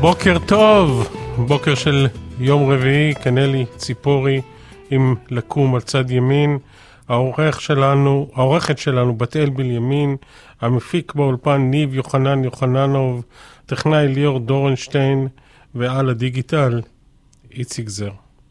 בוקר טוב, בוקר של יום רביעי, קנלי ציפורי עם לקום על צד ימין, העורכת שלנו בת-אל בנימין, המפיק באולפן ניב יוחננוב, טכנאי ליאור דורנשטיין, ועל הדיגיטל איציק זר.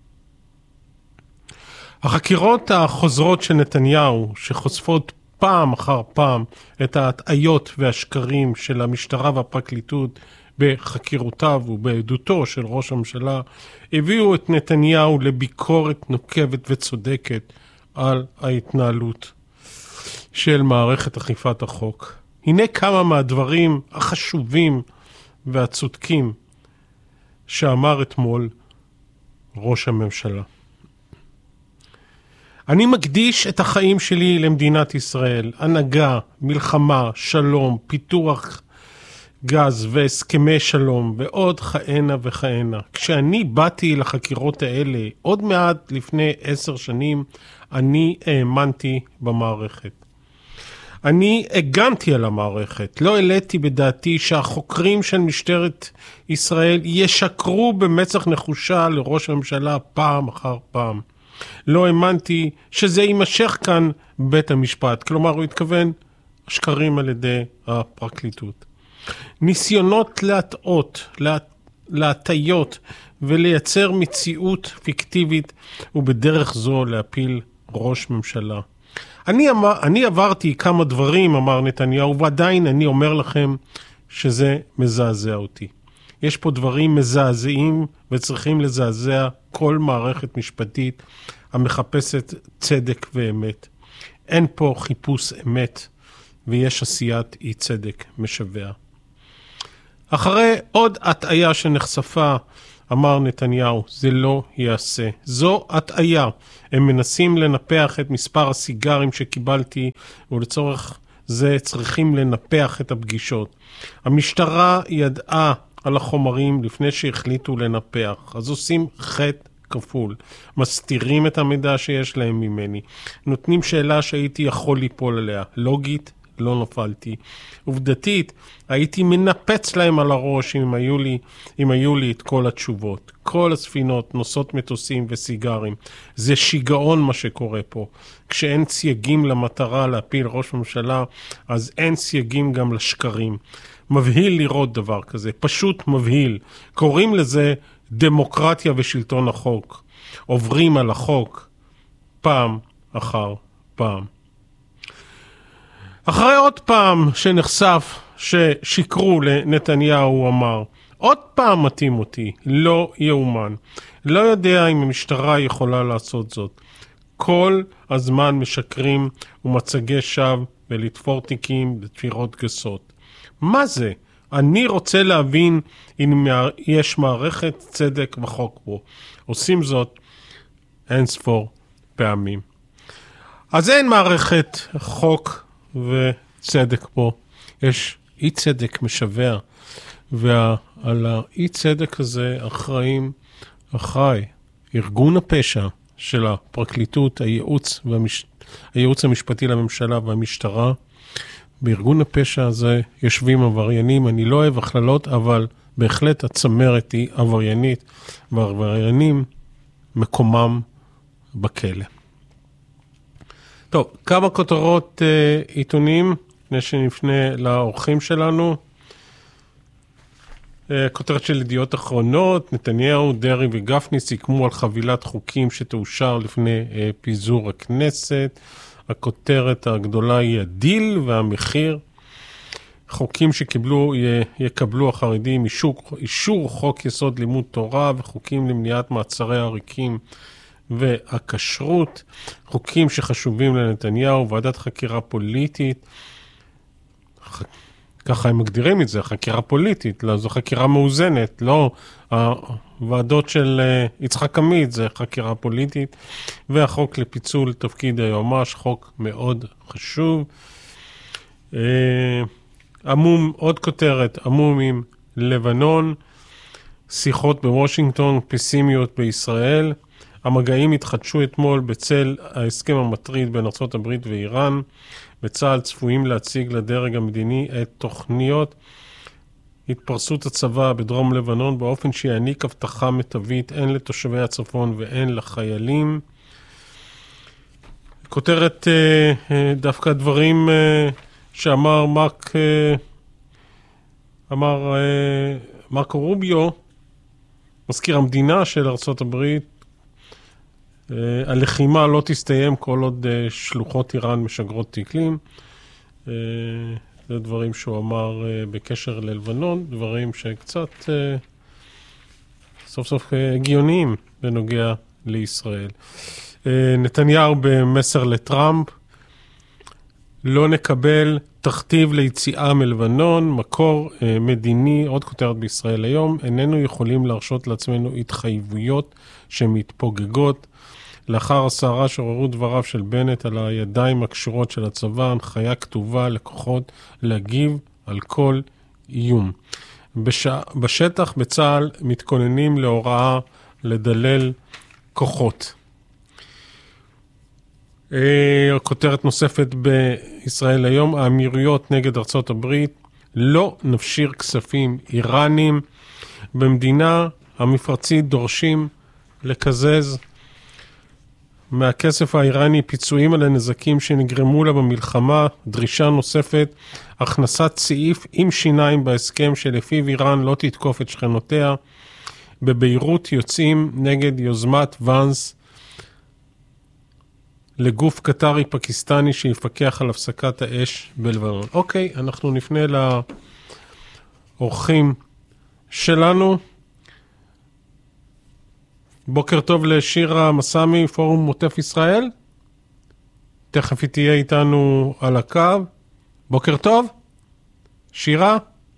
החקירות החוזרות של נתניהו, שחושפות פעם אחר פעם את ההטעיות והשקרים של המשטרה והפרקליטות בחקירותיו ובעדותו של ראש הממשלה, הביאו את נתניהו לביקורת נוקבת וצודקת על ההתנהלות של מערכת אכיפת החוק. הנה כמה מהדברים החשובים והצודקים שאמר אתמול ראש הממשלה. אני מקדיש את החיים שלי למדינת ישראל, הנהגה, מלחמה, שלום, פיתוח גז והסכמי שלום ועוד כהנה וכהנה. כשאני באתי לחקירות האלה, עוד מעט לפני 10 שנים, אני האמנתי במערכת. אני הגנתי על המערכת, לא העליתי בדעתי שהחוקרים של משטרת ישראל ישקרו במצח נחושה לראש הממשלה פעם אחר פעם. לא האמנתי שזה יימשך כאן בית המשפט, כלומר הוא התכוון שקרים על ידי הפרקליטות. ניסיונות להטיות ולייצר מציאות פיקטיבית ובדרך זו להפיל ראש ממשלה. אני עברתי כמה דברים, אמר נתניהו, ועדיין אני אומר לכם שזה מזעזע אותי. יש פה דברים מזעזעים וצריכים לזעזע כל מערכת משפטית המחפשת צדק ואמת. אין פה חיפוש אמת ויש עשיית אי צדק משווה. אחרי עוד הטעיה שנחשפה, אמר נתניהו, זה לא יעשה. זו הטעיה. הם מנסים לנפח את מספר הסיגרים שקיבלתי, ולצורך זה צריכים לנפח את הפגישות. המשטרה ידעה על החומרים לפני שהחליטו לנפח, אז עושים חטא כפול. מסתירים את המידע שיש להם ממני. נותנים שאלה שהייתי יכול ליפול עליה. לוגית, לא נפלתי. עובדתית, הייתי מנפץ להם על הראש אם היו לי את כל התשובות. כל הספינות נוסעות מטוסים וסיגרים. זה שיגעון מה שקורה פה. כשאין סייגים למטרה להפיל ראש ממשלה, אז אין סייגים גם לשקרים. מבהיל לראות דבר כזה, פשוט מבהיל. קוראים לזה דמוקרטיה ושלטון החוק. עוברים על החוק פעם אחר פעם. אחרי עוד פעם שנחשף ששיקרו לנתניהו, הוא אמר, עוד פעם מתאים אותי, לא יאומן. לא יודע אם המשטרה יכולה לעשות זאת. כל הזמן משקרים ומצגי שווא ולתפור תיקים לתפירות גסות. מה זה? אני רוצה להבין אם יש מערכת צדק וחוק פה. עושים זאת אין ספור פעמים. אז אין מערכת חוק וצדק פה. יש אי צדק משווה, ועל האי צדק הזה אחראי ארגון הפשע של הפרקליטות, הייעוץ המשפטי לממשלה והמשטרה. בארגון הפשע הזה יושבים עבריינים, אני לא אוהב הכללות, אבל בהחלט הצמרת היא עבריינית, והעבריינים מקומם בכלא. טוב, כמה כותרות עיתונים, לפני שנפנה לאורחים שלנו. כותרת של ידיעות אחרונות, נתניהו, דרעי וגפני סיכמו על חבילת חוקים שתאושר לפני פיזור הכנסת. הכותרת הגדולה היא הדיל והמחיר. חוקים יקבלו החרדים אישור חוק יסוד לימוד תורה וחוקים למניעת מעצרי עריקים והכשרות. חוקים שחשובים לנתניהו, ועדת חקירה פוליטית. ככה הם מגדירים את זה, חקירה פוליטית, לא, זו חקירה מאוזנת, לא, הוועדות של יצחק עמית זה חקירה פוליטית, והחוק לפיצול תפקיד היועמ"ש, חוק מאוד חשוב. עוד כותרת, עמום עם לבנון, שיחות בוושינגטון, פסימיות בישראל, המגעים התחדשו אתמול בצל ההסכם המטריד בין ארצות הברית ואיראן, בצה"ל צפויים להציג לדרג המדיני את תוכניות התפרסות הצבא בדרום לבנון באופן שיעניק הבטחה מיטבית הן לתושבי הצפון והן לחיילים. כותרת דווקא דברים שאמר מרקו רוביו, מזכיר המדינה של ארצות הברית, הלחימה לא תסתיים כל עוד שלוחות איראן משגרות טילים. זה דברים שהוא אמר בקשר ללבנון, דברים שקצת סוף סוף הגיוניים בנוגע לישראל. נתניהו במסר לטראמפ, לא נקבל תכתיב ליציאה מלבנון, מקור מדיני, עוד כותרת בישראל היום, איננו יכולים להרשות לעצמנו התחייבויות שמתפוגגות. לאחר הסערה שעוררו דבריו של בנט על הידיים הקשורות של הצבא, הנחיה כתובה לכוחות להגיב על כל איום. בשטח בצה"ל מתכוננים להוראה לדלל כוחות. כותרת נוספת בישראל היום, האמירויות נגד ארצות הברית, לא נפשיר כספים איראנים. במדינה המפרצית דורשים לקזז מהכסף האיראני פיצויים על הנזקים שנגרמו לה במלחמה. דרישה נוספת, הכנסת סעיף עם שיניים בהסכם שלפיו איראן לא תתקוף את שכנותיה. בביירות יוצאים נגד יוזמת ואנס לגוף קטרי פקיסטני שיפקח על הפסקת האש בלבנון. אוקיי, אנחנו נפנה לאורחים שלנו. בוקר טוב לשירה מסמי, פורום מוטף ישראל. תכף היא תהיה איתנו על הקו. בוקר טוב, שירה.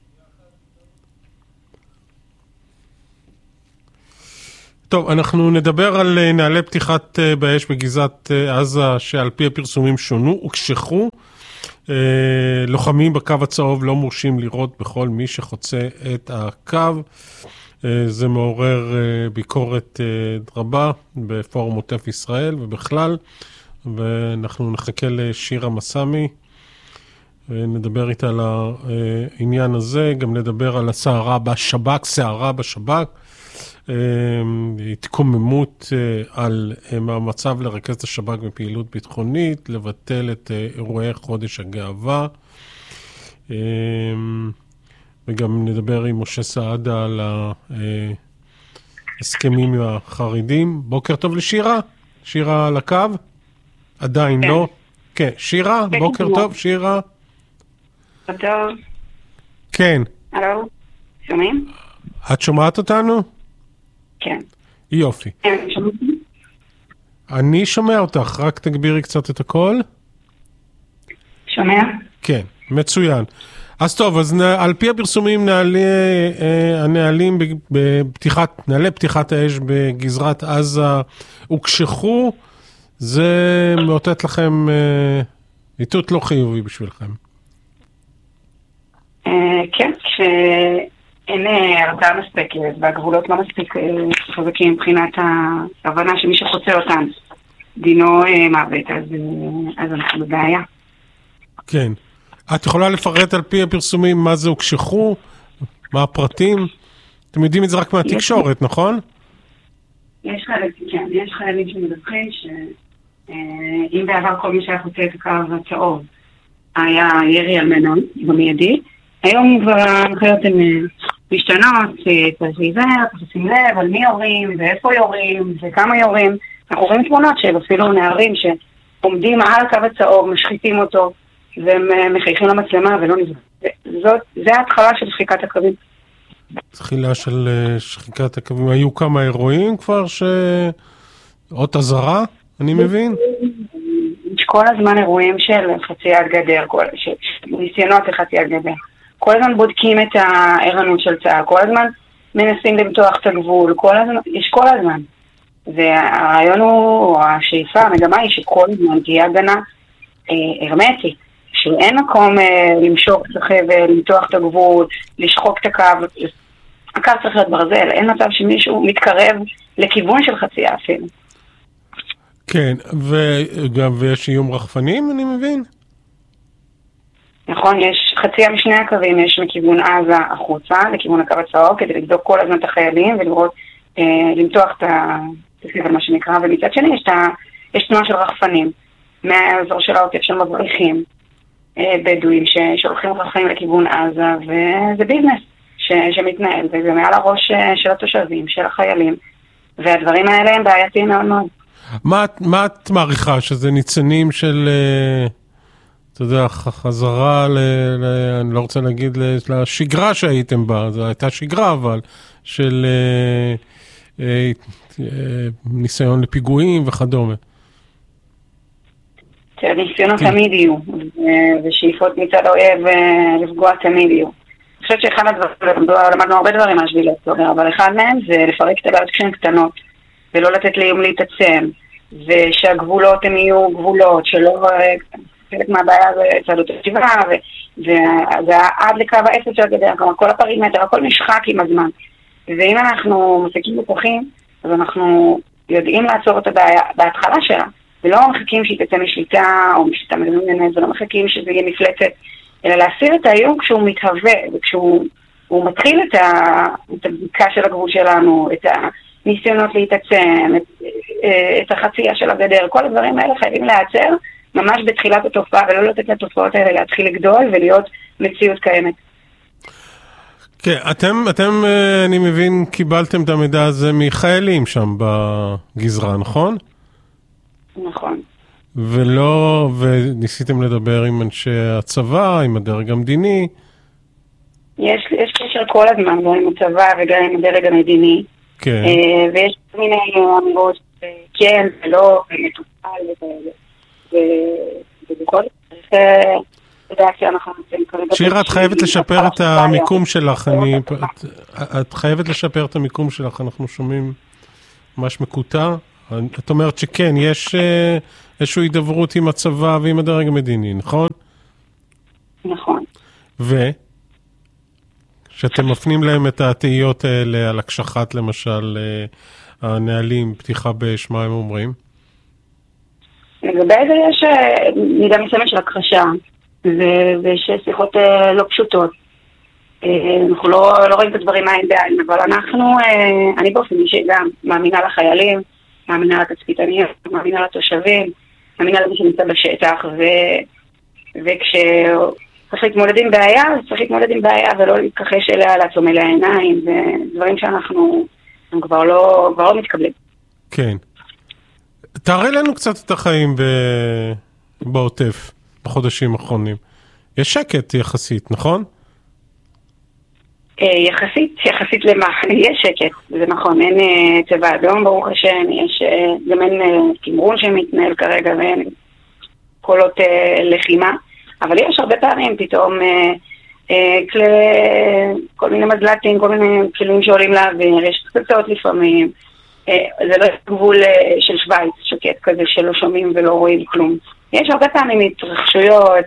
טוב, אנחנו נדבר על נעלי פתיחת באש בגזרת עזה שעל פי הפרסומים שונו וקשחו. לוחמים בקו הצהוב לא מורשים לירות בכל מי שחוצה את הקו. זה מעורר ביקורת רבה בפורום מוטף ישראל ובכלל, ואנחנו נחכה לשירה מסמי, נדבר איתה על העניין הזה, גם נדבר על הסערה בשב"כ, התקוממות על מאמציו לרכז את השב"כ בפעילות ביטחונית, לבטל את אירועי חודש הגאווה, וגם נדבר עם משה סעדה על ההסכמים עם החרדים. בוקר טוב לשירה. שירה על הקו? עדיין לא? כן, שירה, בוקר טוב, שירה. בוקר טוב. כן. הלו, שומעים? את שומעת אותנו? כן. יופי. אני שומע אותך, רק תגבירי קצת את הקול. שומע? כן, מצוין. אז טוב, אז על פי הפרסומים הנהלים נהלי פתיחת האש בגזרת עזה הוקשחו, זה מאותת לכם איתות לא חיובי בשבילכם. כן, כשאין הרתעה מספקת והגבולות לא מספיק חזקים מבחינת ההבנה שמי שחוצה אותן דינו מוות, אז אנחנו בבעיה. כן. את יכולה לפרט על פי הפרסומים מה זה הוקשחו, מה הפרטים? אתם יודעים את זה רק מהתקשורת, נכון? יש חיילים שמדווחים שאם בעבר כל מי שהיה חוצה את הקו הצהוב היה ירי על מנון במיידי, היום כבר ההנחיות הן משתנות, צריך להיזהר, צריך לשים לב על מי יורים ואיפה יורים וכמה יורים. אנחנו רואים תמונות של אפילו נערים שעומדים על הקו הצהוב, משחיתים אותו, והם מחייכים למצלמה ולא נזהר. זה ההתחלה של שחיקת הקווים. תחילה של שחיקת הקווים. היו כמה אירועים כבר עוד אזהרה, אני מבין? יש כל הזמן אירועים של חציית גדר, ניסיונות לחציית גדר. כל הזמן בודקים את הערנות של צה"ל, כל הזמן מנסים למתוח את הגבול, יש כל הזמן. והרעיון הוא, השאיפה, המגמה היא שכל הזמן תהיה הגנה הרמטית. שאין מקום למשוך את החבל, למתוח את הגבול, לשחוק את הקו. הקו צריך להיות ברזל, אין מצב שמישהו מתקרב לכיוון של חצייה אפילו. כן, וגם יש איום רחפנים, אני מבין? נכון, יש חצייה משני הקווים, יש מכיוון עזה החוצה, לכיוון הקו הצהוב, כדי לבדוק כל הזמן את החיילים ולראות, למתוח את מה שנקרא, ומצד שני יש תנועה של רחפנים, מהאזור של העוטף של מבריחים בדואים ששולחים רחפנים לכיוון עזה, וזה ביזנס שמתנהל, וזה מעל הראש של התושבים, של החיילים, והדברים האלה הם בעייתיים מאוד מאוד. מה את מעריכה? שזה ניצנים של, אתה יודע, חזרה אני לא רוצה להגיד לשגרה שהייתם בה, זו הייתה שגרה, אבל של ניסיון לפיגועים וכדומה. ניסיונות תמיד יהיו, ושאיפות מצד האויב לפגוע תמיד יהיו. אני חושבת שאחד הדברים, למדנו הרבה דברים מהשביל ההיסטוריה, אבל אחד מהם זה לפרק את הבעיות כשהן קטנות, ולא לתת לאיום להתעצם, ושהגבולות הם יהיו גבולות, שלא חלק מהבעיה זה צעדות השיבה, וזה עד לקו האפס של הגדר, כלומר כל הפרימטר, הכל נשחק עם הזמן. ואם אנחנו מפיקים בכוחים, אז אנחנו יודעים לעצור את הבעיה בהתחלה שלה, ולא מחכים שהיא תצא משליטה או משליטה מדמיינת, ולא מחכים שזה יהיה מפלצת, אלא להסיר את האיום כשהוא מתהווה, וכשהוא מתחיל את הבדיקה של הגבול שלנו, את הניסיונות להתעצם, את החצייה של הגדר, כל הדברים האלה חייבים להיעצר ממש בתחילת התופעה, ולא לתת לתופעות האלה להתחיל לגדול ולהיות מציאות קיימת. כן, אתם, אני מבין, קיבלתם את המידע הזה מחיילים שם בגזרה, נכון? נכון. וניסיתם לדבר עם אנשי הצבא, עם הדרג המדיני? יש קשר כל הזמן, גם עם הצבא וגם עם הדרג המדיני. כן. ויש מיני אמירות, כן ולא, ומטופל ובכל זאת, שירה, את חייבת לשפר את המיקום שלך, את חייבת לשפר את המיקום שלך, אנחנו שומעים ממש מקוטע. את אומרת שכן, יש איזושהי הידברות עם הצבא ועם הדרג המדיני, נכון? נכון. שאתם מפנים להם את התהיות האלה על הקשחת, למשל, הנהלים, פתיחה באש, מה הם אומרים? לגבי זה יש מידה מסוימת של הכחשה, ויש שיחות לא פשוטות. אנחנו לא רואים את הדברים עין בעין, אבל אני באופן אישי גם מאמינה לחיילים, מאמינה לתצפיתניות, מאמינה לתושבים, מאמינה למי שנמצא בשטח, וכשצריך להתמודד עם בעיה, אז צריך להתמודד עם בעיה ולא להתכחש אליה, לעצום אליה עיניים, זה דברים שאנחנו כבר לא מתקבלים. כן. תראה לנו קצת את החיים בעוטף בחודשים האחרונים. יש שקט יחסית, נכון? יחסית למה? יש שקט, זה נכון, אין צבא אדום ברוך השם, יש גם אין תמרון שמתנהל כרגע ואין קולות לחימה, אבל יש הרבה פעמים פתאום כל מיני מזל"טים, כל מיני כלים שעולים לאוויר, יש פצצות לפעמים, זה לא גבול של שוויץ שקט כזה שלא שומעים ולא רואים כלום. יש הרבה פעמים התרחשויות,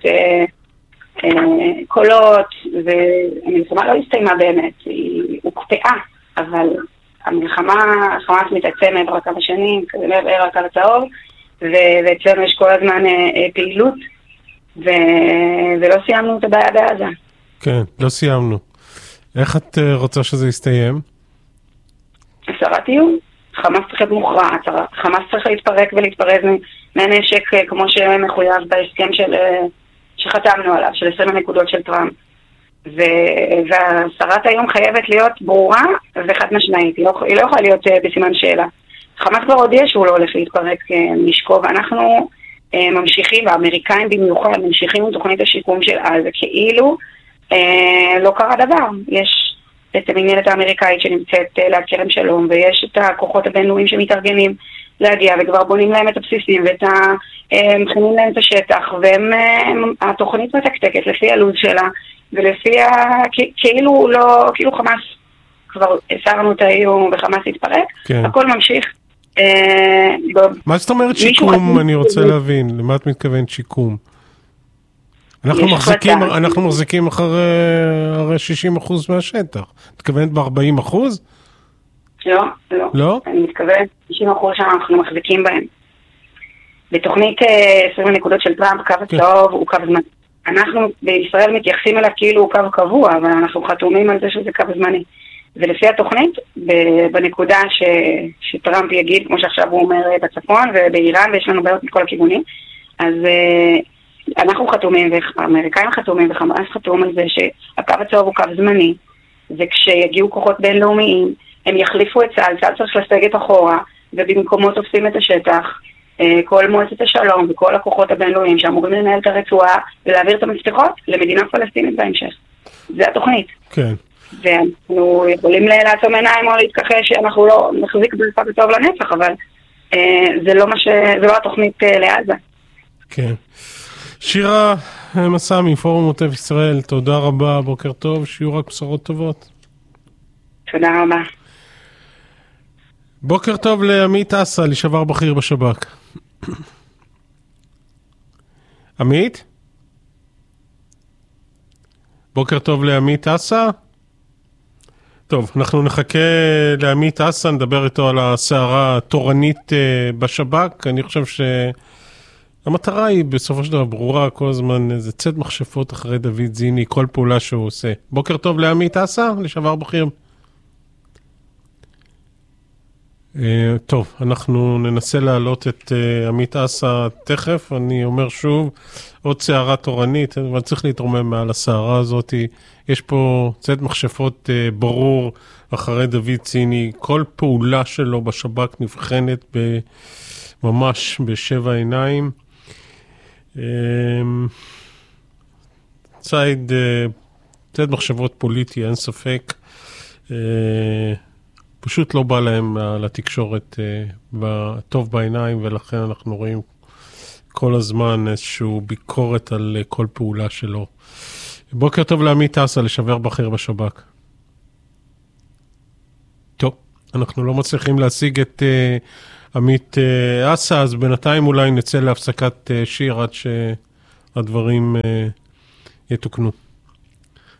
קולות, והמלחמה לא הסתיימה באמת, היא הוקפאה, אבל החמאס מתעצמת רק כמה שנים, כזה לעבר רק על הצהוב, ואצלנו יש כל הזמן פעילות, ולא סיימנו את הבעיה בעזה. כן, לא סיימנו. איך את רוצה שזה יסתיים? הסרת איום. חמאס צריך להיות מוכרע, חמאס צריך להתפרק ולהתפרז מהנשק כמו שמחויב בהסכם שחתמנו עליו, של 20 הנקודות של טראמפ. והסרת היום חייבת להיות ברורה וחד משמעית, היא לא יכולה להיות בסימן שאלה. חמאס כבר הודיע שהוא לא הולך להתפרק משקו, ואנחנו ממשיכים, והאמריקאים במיוחד ממשיכים עם תוכנית השיקום של עזה, כאילו לא קרה דבר. יש את המנהלת האמריקאית שנמצאת להכרם שלום, ויש את הכוחות הבינלאומיים שמתארגנים להגיע, וכבר בונים להם את הבסיסים, מכינים להם את השטח, והתוכנית מתקתקת לפי הלו"ז שלה, ולפי כאילו חמאס, כבר הסרנו את האיום וחמאס התפרק, כן. הכל ממשיך. מה זאת אומרת שיקום? אני רוצה להבין, למה את מתכוונת שיקום? אנחנו מחזיקים אחרי 60% מהשטח. מתכוונת ב-40%? לא. אני מתכוונת 60% שאנחנו מחזיקים בהם. בתוכנית 20 הנקודות של טראמפ, קו הצהוב הוא קו זמן. אנחנו בישראל מתייחסים אליו כאילו הוא קו קבוע, אבל אנחנו חתומים על זה שזה קו זמני. ולפי התוכנית, בנקודה שטראמפ יגיד, כמו שעכשיו הוא אומר בצפון ובאיראן, ויש לנו בעיות מכל הכיוונים, אז אנחנו חתומים, והאמריקאים חתומים, וחמאס חתום על זה שהקו הצהוב הוא קו זמני, וכשיגיעו כוחות בינלאומיים, הם יחליפו את צה"ל, צה"ל צריך לסגת אחורה, ובמקומות תופסים את השטח, כל מועצת השלום וכל הכוחות הבינלאומיים שאמורים לנהל את הרצועה ולהעביר את המפתחות למדינה פלסטינית בהמשך. זה התוכנית. כן. ואנחנו יכולים לעצום עיניים או להתכחש שאנחנו לא נחזיק בלפה בטוב לנצח, אבל זה לא התוכנית לעזה. כן. שירה מסע מפורום עוטף ישראל, תודה רבה, בוקר טוב, שיהיו רק בשורות טובות. תודה רבה. בוקר טוב לעמית אסה, לשעבר בכיר בשב"כ. עמית? בוקר טוב לעמית אסה. טוב, אנחנו נחכה לעמית אסה, נדבר איתו על הסערה התורנית בשב"כ. אני חושב שהמטרה היא בסופו של דבר ברורה, כל הזמן זה צד מכשפות אחרי דוד זיני, כל פעולה שהוא עושה. בוקר טוב לעמית אסה, לשעבר בכיר. טוב, אנחנו ננסה להעלות את עמית אסה תכף. אני אומר שוב, עוד סערה תורנית, אבל צריך להתרומם מעל הסערה הזאת. יש פה צד מכשפות ברור אחרי דוד ציני, כל פעולה שלו בשב"כ נבחנת ממש בשבע עיניים. צד מחשבות פוליטי, אין ספק. פשוט לא בא להם לתקשורת טוב בעיניים, ולכן אנחנו רואים כל הזמן איזשהו ביקורת על כל פעולה שלו. בוקר טוב לעמית אסה, לשעבר בכיר בשב"כ. טוב, אנחנו לא מצליחים להשיג את עמית אסה, אז בינתיים אולי נצא להפסקת שיר עד שהדברים יתוקנו.